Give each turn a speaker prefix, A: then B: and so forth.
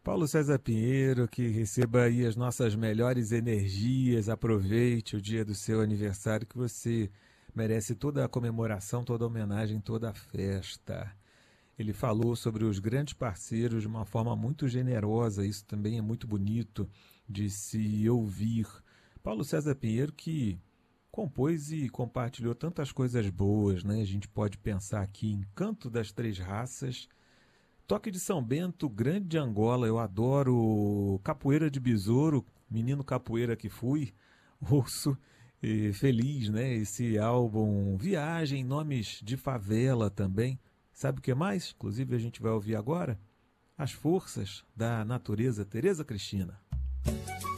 A: Paulo César Pinheiro, que receba aí as nossas melhores energias, aproveite o dia do seu aniversário, que você merece toda a comemoração, toda a homenagem, toda a festa. Ele falou sobre os grandes parceiros de uma forma muito generosa, isso também é muito bonito de se ouvir. Paulo César Pinheiro, que compôs e compartilhou tantas coisas boas, né? A gente pode pensar aqui em Canto das Três Raças, Toque de São Bento, Grande de Angola. Eu adoro Capoeira de Besouro, menino capoeira que fui, ouço feliz, né? Esse álbum Viagem, Nomes de Favela também. Sabe o que mais? Inclusive a gente vai ouvir agora As Forças da Natureza, Tereza Cristina.